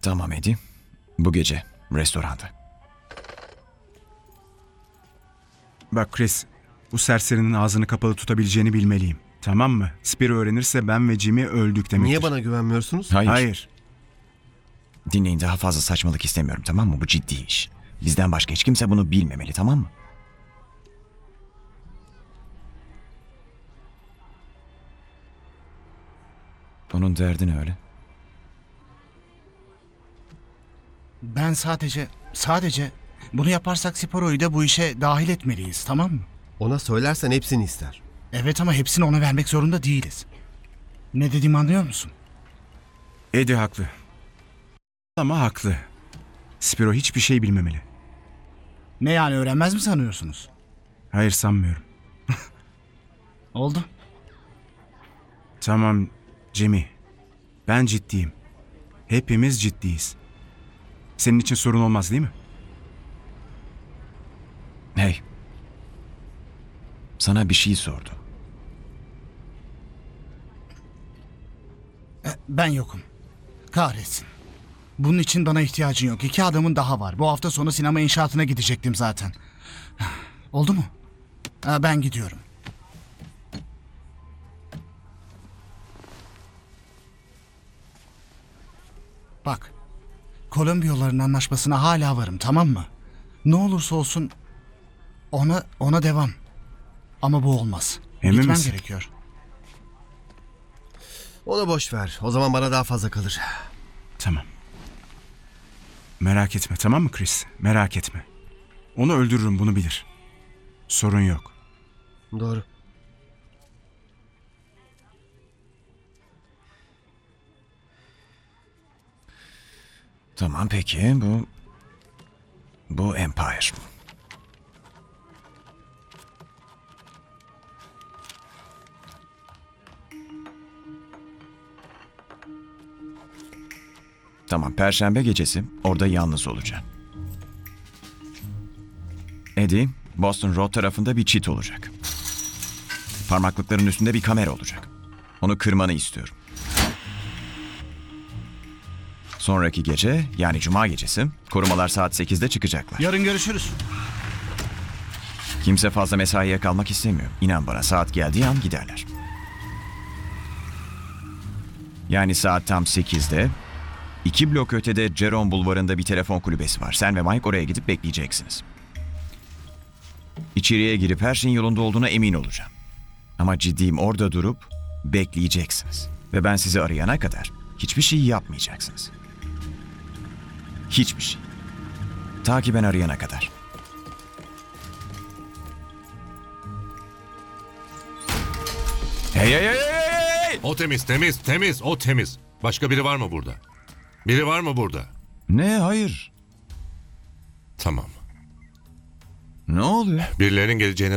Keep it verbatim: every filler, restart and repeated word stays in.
Tamam Eddie. Bu gece restoranda. Bak Chris, bu serserinin ağzını kapalı tutabileceğini bilmeliyim. Tamam mı? Spiro öğrenirse ben ve Jimmy öldük demektir. Niye bana güvenmiyorsunuz? Hayır. Hayır. Dinleyin, daha fazla saçmalık istemiyorum, tamam mı? Bu ciddi iş. Bizden başka hiç kimse bunu bilmemeli, tamam mı? Onun derdi ne öyle? Ben sadece, sadece bunu yaparsak Spiro'yu da bu işe dahil etmeliyiz, tamam mı? Ona söylersen hepsini ister. Evet ama hepsini ona vermek zorunda değiliz. Ne dediğimi anlıyor musun? Eddie haklı. Ama haklı. Spiro hiçbir şey bilmemeli. Ne yani, öğrenmez mi sanıyorsunuz? Hayır, sanmıyorum. Oldu. Tamam Jimmy. Ben ciddiyim. Hepimiz ciddiyiz. Senin için sorun olmaz değil mi? Hey. Sana bir şey sordu. E, Ben yokum. Kahretsin. Bunun için bana ihtiyacın yok. İki adamın daha var. Bu hafta sonu sinema inşaatına gidecektim zaten. Oldu mu? Ha, ben gidiyorum. Bak. Kolombiya yollarının anlaşmasına hala varım, tamam mı? Ne olursa olsun ona ona devam. Ama bu olmaz. Emin Gitmem misin? gerekiyor. Onu boş ver. O zaman bana daha fazla kalır. Tamam. Merak etme, tamam mı Chris? Merak etme. Onu öldürürüm, bunu bilir. Sorun yok. Doğru. Tamam peki, bu... Bu Empire. Tamam, Perşembe gecesi orada yalnız olacağım. Eddie, Boston Road tarafında bir çit olacak. Parmaklıkların üstünde bir kamera olacak. Onu kırmanı istiyorum. Sonraki gece, yani Cuma gecesi, korumalar saat sekizde çıkacaklar. Yarın görüşürüz. Kimse fazla mesaiye kalmak istemiyor. İnan bana, saat geldiği an giderler. Yani saat tam sekizde, iki blok ötede Jerome Bulvarı'nda bir telefon kulübesi var. Sen ve Mike oraya gidip bekleyeceksiniz. İçeriye girip her şeyin yolunda olduğuna emin olacağım. Ama ciddiyim, orada durup bekleyeceksiniz. Ve ben sizi arayana kadar hiçbir şey yapmayacaksınız. Hiçbir şey. Ta ki ben arayana kadar. Hey hey hey hey hey! O temiz, temiz, temiz, o temiz. Başka biri var mı burada? Biri var mı burada? Ne? Hayır. Tamam. Ne oluyor? Birilerinin geleceğine